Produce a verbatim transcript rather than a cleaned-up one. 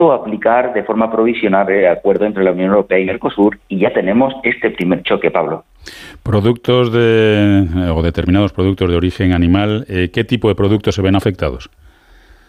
o aplicar de forma provisional el acuerdo entre la Unión Europea y Mercosur, y ya tenemos este primer choque, Pablo. Productos de, o determinados productos de origen animal, eh, ¿qué tipo de productos se ven afectados?